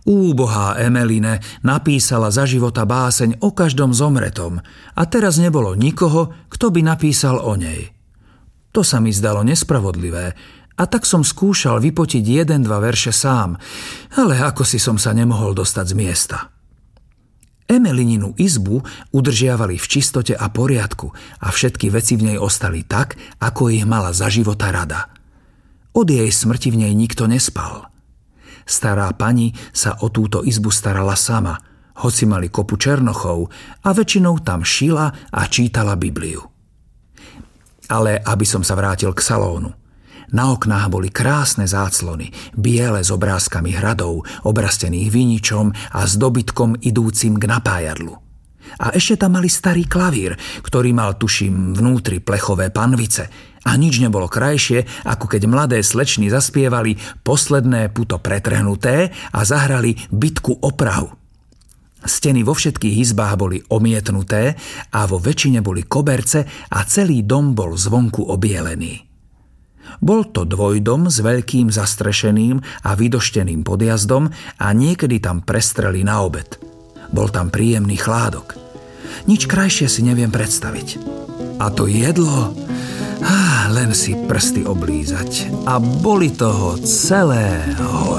Úbohá Emeline napísala za života báseň o každom zomretom a teraz nebolo nikoho, kto by napísal o nej. To sa mi zdalo nespravodlivé a tak som skúšal vypotiť 1-2 verše sám, ale ako si som sa nemohol dostať z miesta. Emelininu izbu udržiavali v čistote a poriadku a všetky veci v nej ostali tak, ako ich mala za života rada. Od jej smrti v nej nikto nespal. Stará pani sa o túto izbu starala sama, hoci mali kopu černochov a väčšinou tam šila a čítala Bibliu. Ale aby som sa vrátil k salónu. Na oknách boli krásne záclony, biele s obrázkami hradov, obrastených viničom a s dobytkom idúcim k napájadlu. A ešte tam mali starý klavír, ktorý mal, tuším, vnútri plechové panvice. A nič nebolo krajšie, ako keď mladé slečny zaspievali Posledné puto pretrhnuté a zahrali Bitku o Prahu. Steny vo všetkých izbách boli omietnuté a vo väčšine boli koberce a celý dom bol zvonku obielený. Bol to dvojdom s veľkým zastrešeným a vydošteným podjazdom a niekedy tam prestreli na obed. Bol tam príjemný chládok. Nič krajšie si neviem predstaviť. A to jedlo, len si prsty oblízať. A boli toho celé hory.